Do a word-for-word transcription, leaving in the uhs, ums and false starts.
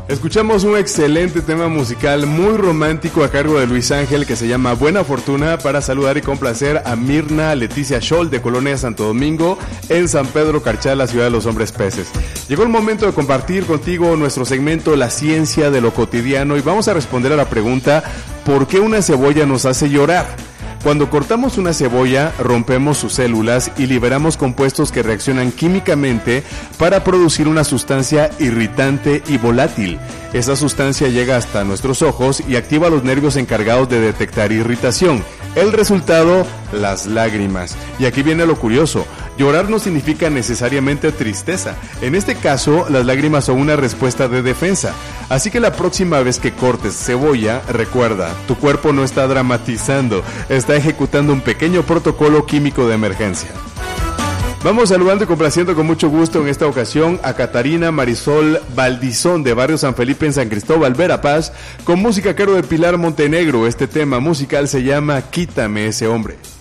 Escuchamos un excelente tema musical muy romántico a cargo de Luis Ángel que se llama Buena Fortuna, para saludar y complacer a Mirna Leticia Scholl de Colonia Santo Domingo en San Pedro Carchal, la ciudad de los hombres peces. Llegó el momento de compartir contigo nuestro segmento La Ciencia de lo Cotidiano y vamos a responder a la pregunta: ¿por qué una cebolla nos hace llorar? Cuando cortamos una cebolla, rompemos sus células y liberamos compuestos que reaccionan químicamente para producir una sustancia irritante y volátil. Esa sustancia llega hasta nuestros ojos y activa los nervios encargados de detectar irritación. El resultado, las lágrimas. Y aquí viene lo curioso: llorar no significa necesariamente tristeza. En este caso, las lágrimas son una respuesta de defensa. Así que la próxima vez que cortes cebolla, recuerda, tu cuerpo no está dramatizando, está ejecutando un pequeño protocolo químico de emergencia. Vamos saludando y complaciendo con mucho gusto en esta ocasión a Catarina Marisol Valdizón de Barrio San Felipe en San Cristóbal, Verapaz, con música a cargo de Pilar Montenegro. Este tema musical se llama Quítame ese hombre.